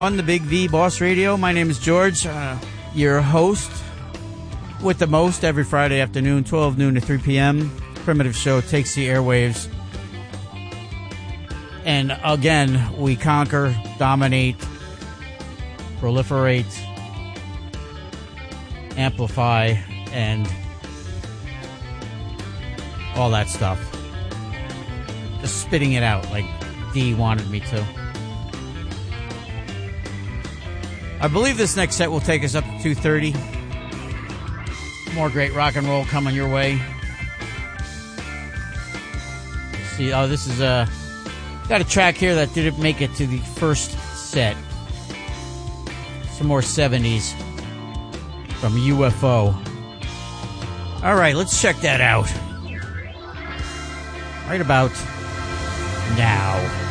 On the Big V Boss Radio, my name is George, your host with the most every Friday afternoon, 12 noon to 3 p.m. Primitive Show takes the airwaves. And again, we conquer, dominate, proliferate, amplify, and all that stuff. Just spitting it out like Dee wanted me to. I believe this next set will take us up to 2:30. More great rock and roll coming your way. Let's see, this is got a track here that didn't make it to the first set. Some more 70s from UFO. All right, let's check that out. Right about now.